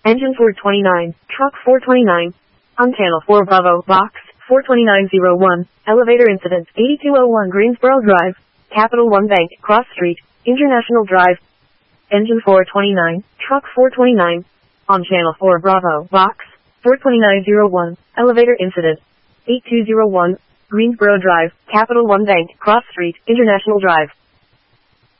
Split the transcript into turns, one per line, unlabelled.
Engine 429, Truck 429. On Channel 4 Bravo, Box 42901, Elevator Incident, 8201 Greensboro Drive, Capital One Bank, Cross Street, International Drive. Engine 429, Truck 429. On Channel 4 Bravo, Box 42901, Elevator Incident, 8201, Greensboro Drive, Capital One Bank, Cross Street, International Drive.